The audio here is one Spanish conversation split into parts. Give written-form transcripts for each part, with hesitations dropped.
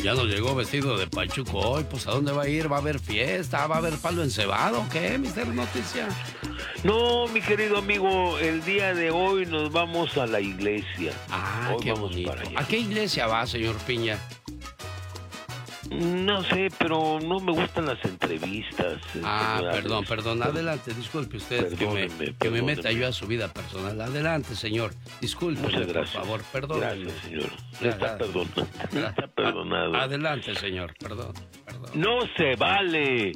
Ya nos llegó vestido de pachuco hoy, pues ¿a dónde va a ir? ¿Va a haber fiesta? ¿Va a haber palo encebado? ¿Qué, Mister Noticia? No, mi querido amigo, el día de hoy nos vamos a la iglesia. Hoy qué vamos bonito. Para allá. ¿A qué iglesia va, señor Piña? No sé, pero no me gustan las entrevistas. Perdón, adelante, disculpe usted que me meta yo a su vida personal. Adelante, señor, disculpe, por favor, perdón. Gracias, señor. Está perdonado. Adelante, señor, perdón. No se vale.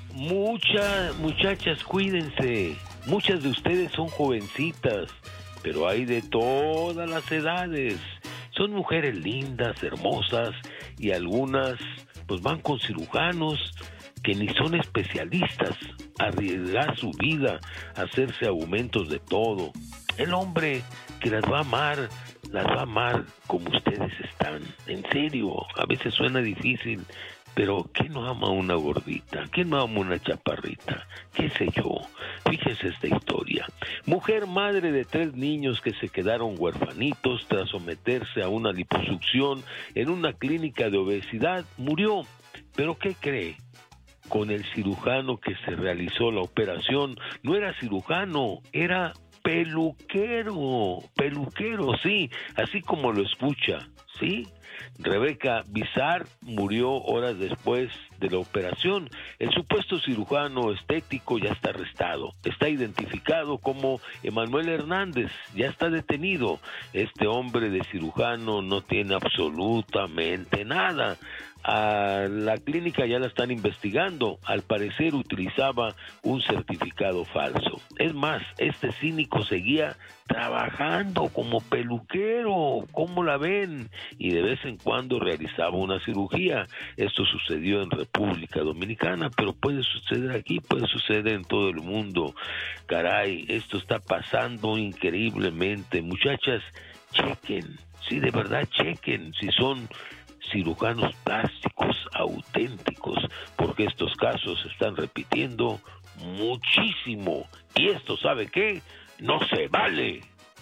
Muchachas, cuídense. Muchas de ustedes son jovencitas, pero hay de todas las edades. Son mujeres lindas, hermosas, y algunas pues van con cirujanos que ni son especialistas, a arriesgar su vida, a hacerse aumentos de todo. El hombre que las va a amar como ustedes están. En serio, a veces suena difícil, pero ¿quién no ama a una gordita? ¿Quién no ama a una chaparrita? ¿Qué sé yo? Fíjese esta historia. Mujer madre de 3 niños que se quedaron huerfanitos tras someterse a una liposucción en una clínica de obesidad, murió. ¿Pero qué cree? Con el cirujano que se realizó la operación, no era cirujano, era peluquero, sí, así como lo escucha, ¿sí? Rebeca Bizar murió horas después de la operación. El supuesto cirujano estético ya está arrestado. Está identificado como Emanuel Hernández, ya está detenido. Este hombre de cirujano no tiene absolutamente nada. A la clínica ya la están investigando. Al parecer utilizaba un certificado falso. Es más, este cínico seguía trabajando como peluquero. ¿Cómo la ven? Y de vez en cuando realizaba una cirugía. Esto sucedió en República Dominicana, pero puede suceder aquí, puede suceder en todo el mundo. Caray, esto está pasando increíblemente. Muchachas, chequen, sí, de verdad chequen si son cirujanos plásticos auténticos, porque estos casos se están repitiendo muchísimo. Y esto, ¿sabe qué? No se vale.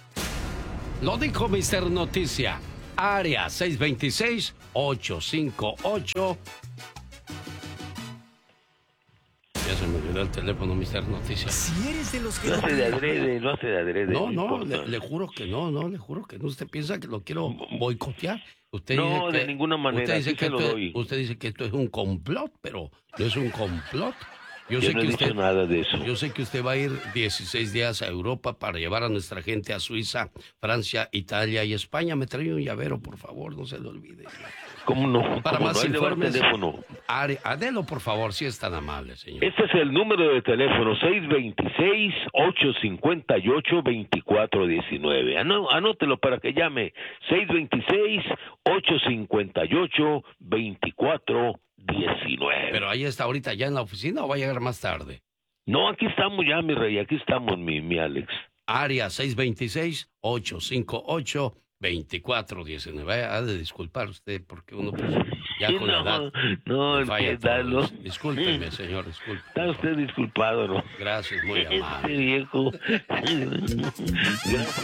Lo dijo Mister Noticia. Área 626-858. Ya se me olvidó el teléfono, Mister Noticia. Si eres de los que no hace de adrede. No, le juro que no. Usted piensa que lo quiero boicotear. Usted no, de ninguna manera. Usted dice que esto es un complot, pero no es un complot. Yo no he dicho nada de eso. Yo sé que usted va a ir 16 días a Europa para llevar a nuestra gente a Suiza, Francia, Italia y España. Me trae un llavero, por favor, no se lo olvide. ¿Cómo no? Para más informes, teléfono. Adelo, por favor, si es tan amable, señor. Este es el número de teléfono, 626-858-2419. Anótelo para que llame, 626-858-2419. Pero ahí está ahorita ya en la oficina, ¿o va a llegar más tarde? No, aquí estamos ya, mi rey, aquí estamos, mi Alex. Área 626-858-2419. Ha de disculpar usted, porque uno pues, ya sí, con la edad falla todo. Discúlpeme, señor, disculpe. Está usted disculpado, ¿no? Gracias, muy amable. Este viejo.